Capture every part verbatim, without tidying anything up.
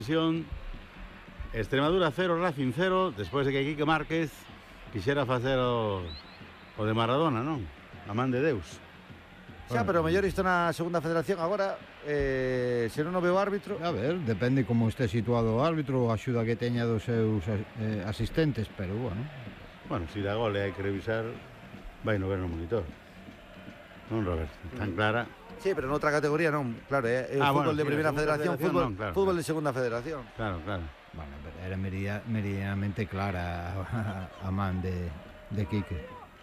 Extremadura cero, Racing cero, despois de que Quique Márquez quixera facer o, o de Maradona, non? A man de Deus. Xa, pero mellor isto na segunda federación agora, eh, se non o veo árbitro. A ver, depende como este situado o árbitro, a axuda que teña dos seus eh, asistentes, pero bueno. Bueno, se dá gole hai que revisar, vai no ver no monitor. Non, Robert, tan clara. Sí, pero noutra categoría non, claro, é eh, ah, fútbol bueno, de sí, primeira federación, federación fútbol, non, claro, fútbol claro. de segunda federación. Claro, claro. Bueno, pero era meridianamente clara a, a man de, de Quique.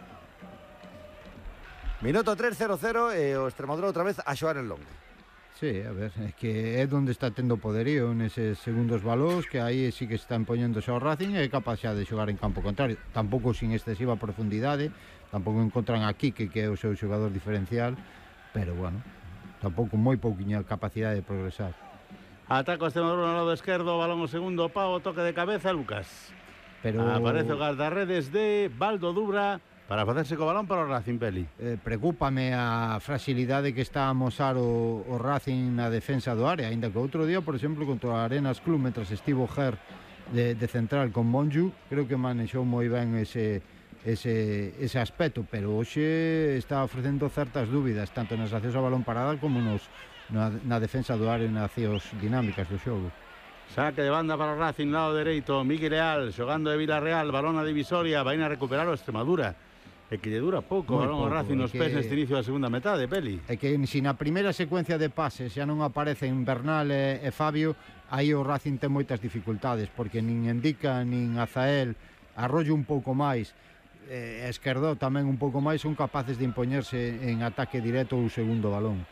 Minuto tres, cero cero e o Extremadura outra vez a xogar en longo. Sí, a ver, é que é onde está tendo poderío neses segundos balóns, que aí sí que están poñéndose ao Racing e é capaz xa de xogar en campo contrario. Tampouco sin excesiva profundidade, tampouco encontran a Quique, que é o seu xogador diferencial, pero bueno, tampouco moi pouquiña capacidade de progresar. Ataca o Extremadura no lado esquerdo, balón o segundo, Pau, toque de cabeza, Lucas. Pero aparece o guardarredes de Baldo Dubra para facerse co balón para o Racing, Peli. Eh, preocúpame a fragilidade que está a amosar o, o Racing na defensa do área, ainda que outro día, por exemplo, contra o Arenas Club, mentras estivo Ger de, de central con Monju, creo que manexou moi ben ese, ese, ese aspecto, pero hoxe está ofrecendo certas dúbidas, tanto nas accións a balón parada como nos Na, na defensa do área e nas accións dinámicas do xogo. Saque de banda para o Racing, lado dereito, Miguel Leal, xogando de Villarreal, balón a divisoria, vai a recuperar o Extremadura. E que lle dura pouco, balón o Racing nos pés neste inicio da segunda metade, Peli. É que se na primeira secuencia de pases xa non aparecen Bernal e, e Fabio, aí o Racing ten moitas dificultades, porque nin Endica, nin Azael, Arroyo un pouco máis, e Esquerdó tamén un pouco máis, son capaces de impoñerse en ataque directo ou segundo balón.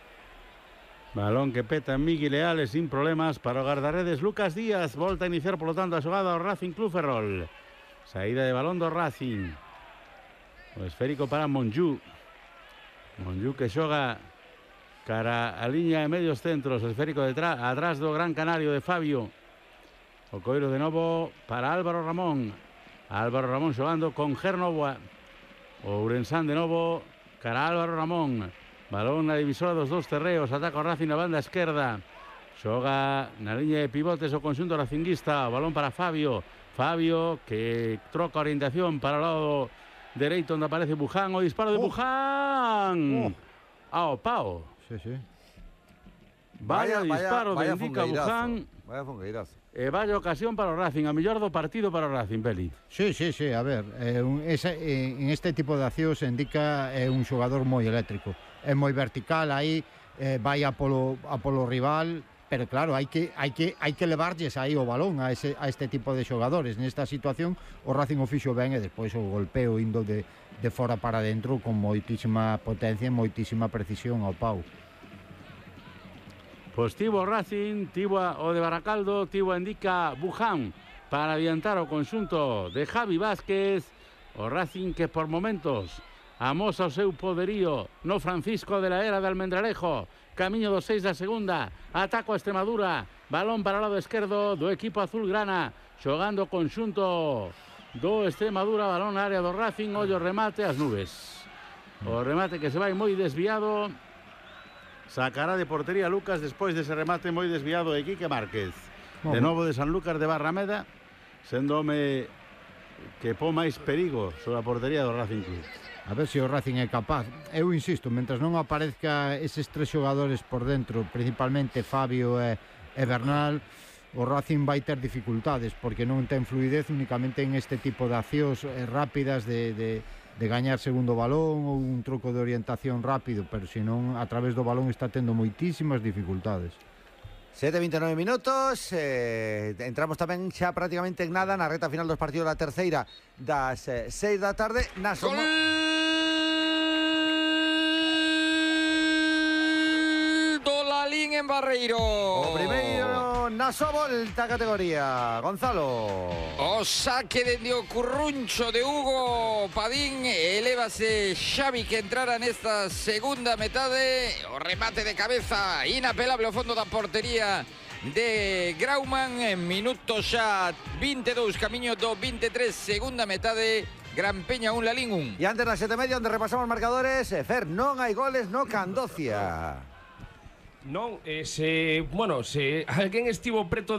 Balón que peta Miguel Leal sin problemas para o guardarredes Lucas Díaz. Volta a iniciar, polo tanto, a xogada ao Racing Club Ferrol. Saída de balón do Racing. O esférico para Monju. Monju que xoga cara a liña de medios centros. O esférico detrás, atrás do Gran Canario de Fabio. O coiro de novo para Álvaro Ramón. Álvaro Ramón xogando con Gernoboa. O Ourensán de novo cara a Álvaro Ramón. Balón na divisora dos dos terreos, ataca o Racing na banda esquerda. Xoga na liña de pivotes o conxunto racinguista, o balón para Fabio. Fabio que troca orientación para o lado dereito onde aparece Buján, o disparo de oh. Buján. Oh. Ao pau. Sí, sí. Vaya, vaya disparo vaya, vaya de indica Buján. Vaya fongueirazo. E vaya ocasión para o Racing, a mellor do partido para o Racing, Peli. Sí, sí, sí, a ver, eh, un, esa, eh, en este tipo de accións indica é eh, un xogador moi eléctrico. É moi vertical aí, eh, vai a polo, a polo rival, pero claro, hai que hai que hai que levarlles aí o balón a ese a este tipo de xogadores. Nesta situación o Racing o fixo ben e despois o golpeo indo de de fora para dentro con moitísima potencia e moitísima precisión ao pau. Pois tivo Racing, tivo o de Baracaldo, tivo indica Buján para adiantar o conxunto de Javi Vázquez. O Racing que por momentos amosa o seu poderío no Francisco de la Era de Almendralejo. Camiño dos seis da segunda, ataco a Extremadura, balón para o lado esquerdo do equipo azulgrana, xogando o conxunto do Extremadura, balón na área do Racing, ollo remate ás nubes. O remate que se vai moi desviado. Sacará de portería Lucas despois dese remate moi desviado de Quique Márquez. Oh. De novo de Sanlúcar de Barrameda, sendo home que pon máis perigo sobre a portería do Racing Club. A ver se o Racing é capaz. Eu insisto, mentras non aparezca eses tres xogadores por dentro, principalmente Fabio e, e Bernal, o Racing vai ter dificultades, porque non ten fluidez únicamente en este tipo de accións rápidas de... de de gañar segundo balón ou un troco de orientación rápido, pero senón a través do balón está tendo moitísimas dificultades. sete e vinte e nove minutos, eh, entramos tamén xa prácticamente en nada na reta final dos partidos da terceira das eh, seis da tarde. Na soma... Gol do Lalín en Barreiro. O primeiro na súa volta categoría, Gonzalo. O saque dende o curruncho de Hugo Padín, elévase Xavi que entrara nesta segunda metade. O remate de cabeza inapelable ao fondo da portería de Grauman. En minuto xa vinte e dous, camiño do vinte e tres, segunda metade. Gran Peña un, Lalín un. E antes das sete e media, onde repasamos marcadores, Fer, non hai goles no Candocia. Non, eh, se, bueno, se alguén estivo preto